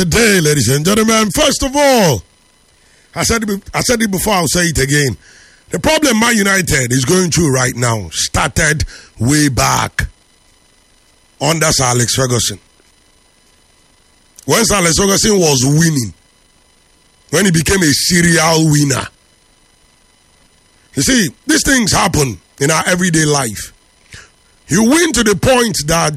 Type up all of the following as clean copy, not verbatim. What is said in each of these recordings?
Good day, ladies and gentlemen. First of all, I said it before, I'll say it again. The problem Man United is going through right now started way back under Sir Alex Ferguson. When Sir Alex Ferguson was winning, when he became a serial winner. You see, these things happen in our everyday life. You win to the point that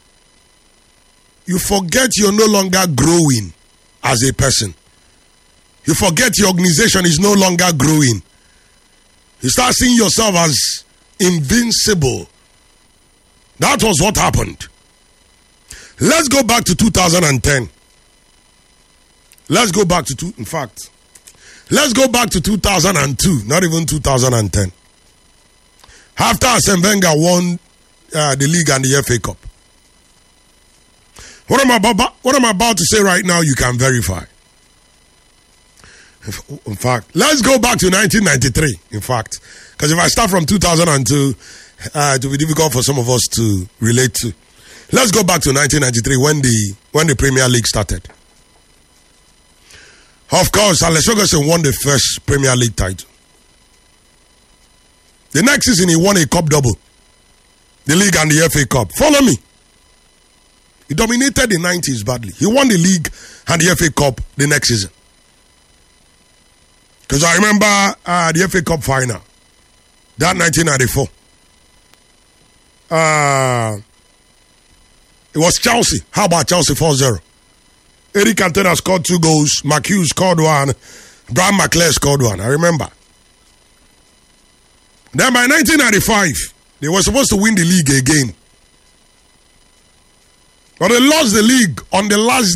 you forget you're no longer growing as a person. You forget your organization is no longer growing. You start seeing yourself as invincible. That was what happened. Let's go back to 2010. Let's go back to let's go back to 2002, not even 2010. After Arsene Wenger won the league and the FA Cup. What I'm about to say right now, you can verify. In fact, let's go back to 1993, in fact. Because if I start from 2002, it will be difficult for some of us to relate to. Let's go back to 1993 when the Premier League started. Of course, Alex Ferguson won the first Premier League title. The next season, he won a cup double. The league and the FA Cup. Follow me. He dominated the 90s badly. He won the league and the FA Cup the next season. Because I remember the FA Cup final. That 1994. It was Chelsea. How about Chelsea 4-0? Eric Cantona scored 2 goals. Mark Hughes scored 1. Brian McClare scored 1. I remember. Then by 1995, they were supposed to win the league again. But they lost the league on the last